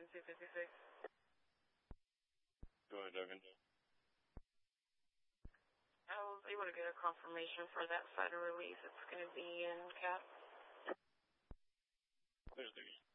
256. Go ahead, Duggan. I was able to get a confirmation for that side of release. It's going to be in CAP. There's Duggan.